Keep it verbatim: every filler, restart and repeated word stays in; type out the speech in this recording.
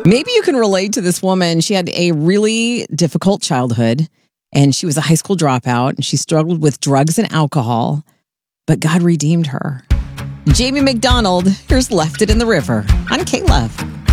Maybe you can relate to this woman. She had a really difficult childhood, and she was a high school dropout, and she struggled with drugs and alcohol, but God redeemed her. Jamie McDonald, here's Left It in the River on K-Love.